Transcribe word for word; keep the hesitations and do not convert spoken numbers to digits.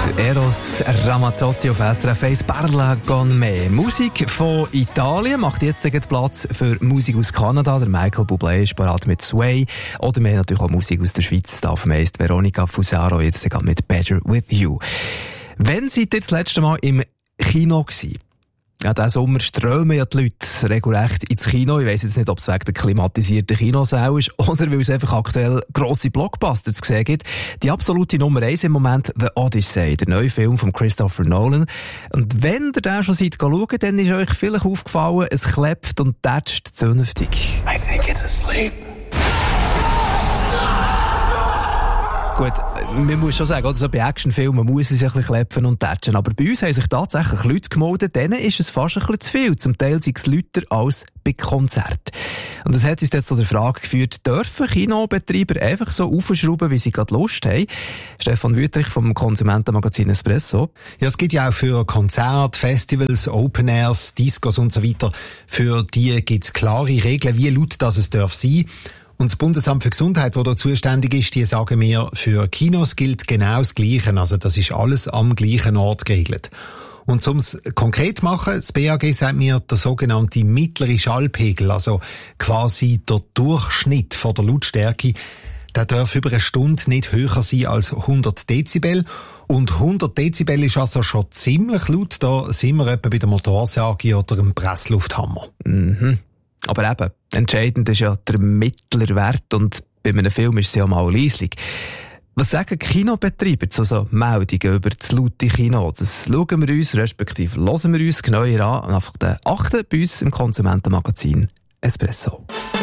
Eros Ramazzotti auf S R F eins, Parla con me. Musik von Italien macht jetzt Platz für Musik aus Kanada. Der Michael Bublé ist parat mit Sway. Oder wir haben natürlich auch Musik aus der Schweiz. Da meist Veronica Fusaro jetzt mit Better With You. Wann seid ihr das letzte Mal im Kino gewesen? Ja, diesen Sommer strömen ja die Leute regelrecht ins Kino. Ich weiss jetzt nicht, ob es wegen der klimatisierten Kinosäle ist oder weil es einfach aktuell grosse Blockbuster zu sehen gibt. Die absolute Nummer eins im Moment, The Odyssey, der neue Film von Christopher Nolan. Und wenn ihr den schon seid schauen, dann ist euch vielleicht aufgefallen, es klebt und tätscht zünftig. I think it's asleep. Gut, man muss schon sagen, oder so bei Actionfilmen muss es ja ein bisschen klepfen und tätschen. Aber bei uns haben sich tatsächlich Leute gemeldet, denen ist es fast ein bisschen zu viel. Zum Teil sind es lauter als bei Konzerten. Und das hat uns jetzt zu der Frage geführt, dürfen Kinobetreiber einfach so aufschrauben, wie sie gerade Lust haben? Stefan Wüttrich vom Konsumentenmagazin Espresso. Ja, es gibt ja auch für Konzerte, Festivals, Open Airs, Discos und so weiter. Für die gibt es klare Regeln, wie laut das es darf sein. Und das Bundesamt für Gesundheit, das da zuständig ist, die sagen mir, für Kinos gilt genau das Gleiche. Also das ist alles am gleichen Ort geregelt. Und um es konkret zu machen, das B A G sagt mir, der sogenannte mittlere Schallpegel, also quasi der Durchschnitt von der Lautstärke, der darf über eine Stunde nicht höher sein als hundert Dezibel. Und hundert Dezibel ist also schon ziemlich laut. Da sind wir etwa bei der Motorsage oder einem Presslufthammer. Mhm. Aber eben, entscheidend ist ja der mittlere Wert und bei einem Film ist es ja mal leislich. Was sagen Kinobetreiber zu so Meldungen über das laute Kino? Das schauen wir uns, respektive hören wir uns genauer an, und einfach den achten bei uns im Konsumentenmagazin Espresso.